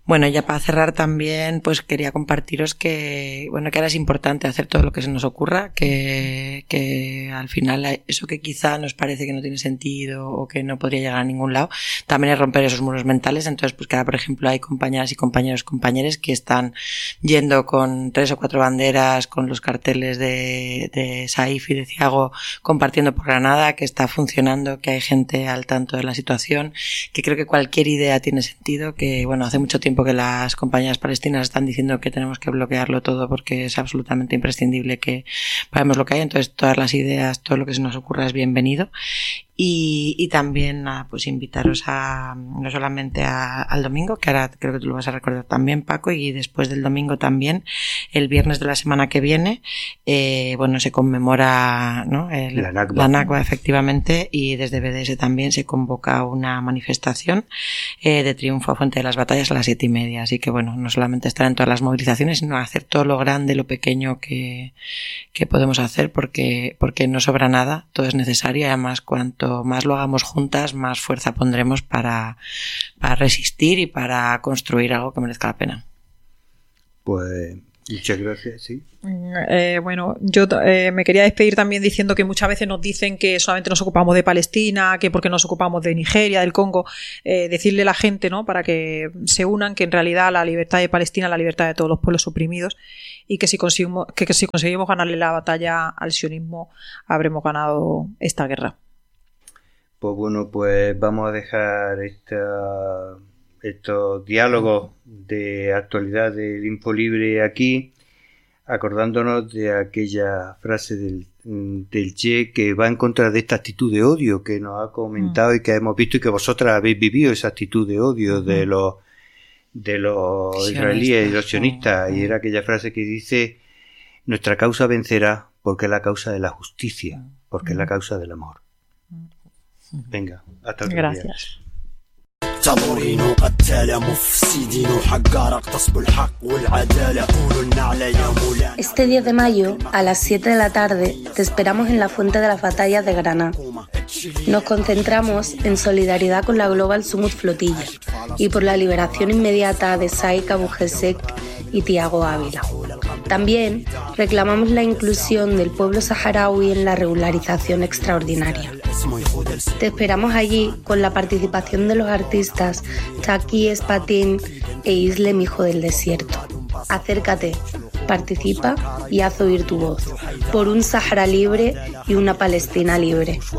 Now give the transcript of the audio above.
Bueno, ya para cerrar también, pues quería compartiros que ahora es importante hacer todo lo que se nos ocurra, que al final eso que quizá nos parece que no tiene sentido o que no podría llegar a ningún lado, también es romper esos muros mentales. Entonces, pues que ahora, por ejemplo, hay compañeras y compañeros que están yendo con 3 o 4 banderas, con los carteles de Saif y de Thiago compartiendo por Granada, que está funcionando, que hay gente al tanto de la situación, que creo que cualquier idea tiene sentido, que hace mucho tiempo que las compañías palestinas están diciendo que tenemos que bloquearlo todo porque es absolutamente imprescindible que paremos lo que hay. Entonces todas las ideas, todo lo que se nos ocurra es bienvenido. Y también pues invitaros no solamente al domingo, que ahora creo que tú lo vas a recordar también, Paco, y después del domingo también, el viernes de la semana que viene, se conmemora, ¿no? La Nakba, efectivamente, y desde BDS también se convoca una manifestación de triunfo a Fuente de las Batallas a las 7:30. Así que no solamente estar en todas las movilizaciones, sino hacer todo lo grande, lo pequeño que podemos hacer, porque no sobra nada, todo es necesario, y además cuanto más lo hagamos juntas, más fuerza pondremos para resistir y para construir algo que merezca la pena. Pues muchas gracias, sí. Yo me quería despedir también diciendo que muchas veces nos dicen que solamente nos ocupamos de Palestina, que porque nos ocupamos de Nigeria, del Congo, decirle a la gente, ¿no?, para que se unan, que en realidad la libertad de Palestina es la libertad de todos los pueblos oprimidos, y que si conseguimos ganarle la batalla al sionismo, habremos ganado esta guerra. Pues vamos a dejar estos diálogos de actualidad del Infolibre aquí, acordándonos de aquella frase del Che que va en contra de esta actitud de odio que nos ha comentado y que hemos visto y que vosotras habéis vivido, esa actitud de odio de los israelíes y los sionistas, y era aquella frase que dice: nuestra causa vencerá porque es la causa de la justicia, porque es la causa del amor. Venga, hasta otro día. Gracias. Este 10 de mayo, a las 7 de la tarde, te esperamos en la Fuente de las Batallas de Granada. Nos concentramos en solidaridad con la Global Summit Flotilla y por la liberación inmediata de Saif Abu Hussein y Thiago Ávila. También reclamamos la inclusión del pueblo saharaui en la regularización extraordinaria. Te esperamos allí con la participación de los artistas Taki Espatín e Islem Hijo del Desierto. Acércate, participa y haz oír tu voz por un Sahara libre y una Palestina libre.